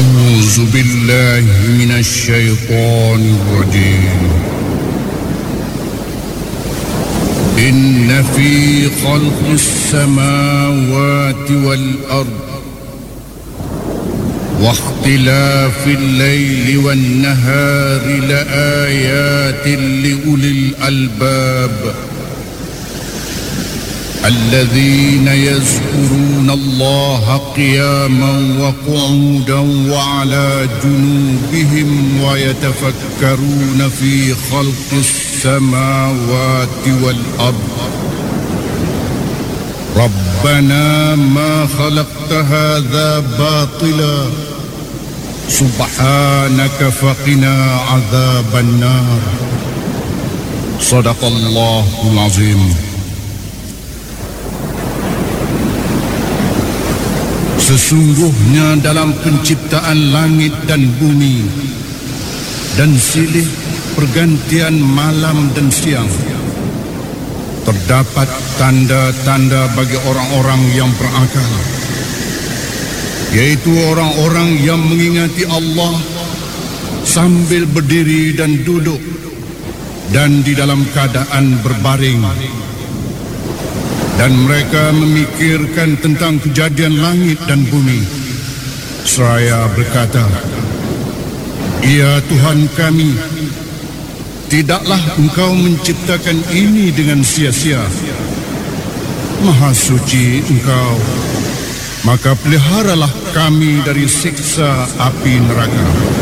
أعوذ بالله من الشيطان الرجيم إن في خلق السماوات والأرض واختلاف الليل والنهار لآيات لأولي الألباب الذين يذكرون الله قياما وقعودا وعلى جنوبهم ويتفكرون في خلق السماوات والأرض ربنا ما خلقت هذا باطلا سبحانك فقنا عذاب النار صدق الله العظيم. Sesungguhnya dalam penciptaan langit dan bumi dan silih pergantian malam dan siang terdapat tanda-tanda bagi orang-orang yang berakal, yaitu orang-orang yang mengingati Allah sambil berdiri dan duduk dan di dalam keadaan berbaring. Dan mereka memikirkan tentang kejadian langit dan bumi, seraya berkata, "Ya Tuhan kami, tidaklah Engkau menciptakan ini dengan sia-sia. Maha suci Engkau, maka peliharalah kami dari siksa api neraka."